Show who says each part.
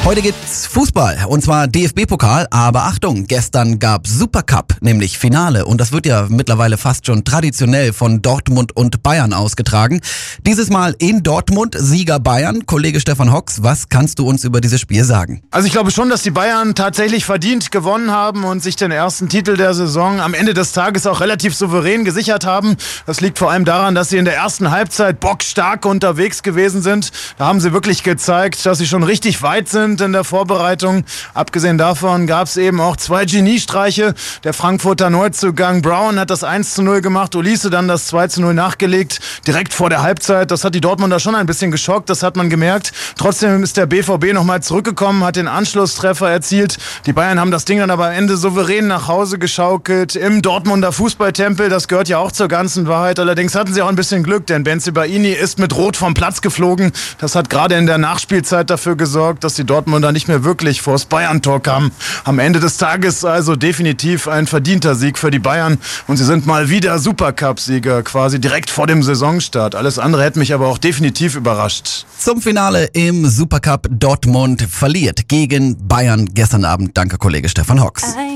Speaker 1: Heute gibt's Fußball, und zwar DFB-Pokal, aber Achtung, gestern gab's Supercup, nämlich Finale, und das wird ja mittlerweile fast schon traditionell von Dortmund und Bayern ausgetragen. Dieses Mal in Dortmund, Sieger Bayern. Kollege Stefan Hocks, was kannst du uns über dieses Spiel sagen?
Speaker 2: Also ich glaube schon, dass die Bayern tatsächlich verdient gewonnen haben und sich den ersten Titel der Saison am Ende des Tages auch relativ souverän gesichert haben. Das liegt vor allem daran, dass sie in der ersten Halbzeit bockstark unterwegs gewesen sind. Da haben sie wirklich gezeigt, dass sie schon richtig weit sind in der Vorbereitung. Abgesehen davon gab es eben auch zwei Geniestreiche. Der Frankfurter Neuzugang Brown hat das 1:0 gemacht, Olise dann das 2:0 nachgelegt, direkt vor der Halbzeit. Das hat die Dortmunder schon ein bisschen geschockt, das hat man gemerkt. Trotzdem ist der BVB nochmal zurückgekommen, hat den Anschlusstreffer erzielt. Die Bayern haben das Ding dann aber am Ende souverän nach Hause geschaukelt im Dortmunder Fußballtempel. Das gehört ja auch zur ganzen Wahrheit. Allerdings hatten sie auch ein bisschen Glück, denn Bensebaini ist mit Rot vom Platz geflogen. Das hat gerade in der Nachspielzeit dafür gesorgt, dass die Dortmunder nicht mehr wirklich vors Bayern-Tor kamen. Am Ende des Tages also definitiv ein verdienter Sieg für die Bayern. Und sie sind mal wieder Supercup-Sieger, quasi direkt vor dem Saisonstart. Alles andere hätte mich aber auch definitiv überrascht.
Speaker 1: Zum Finale im Supercup: Dortmund verliert gegen Bayern gestern Abend. Danke, Kollege Stefan Hocks.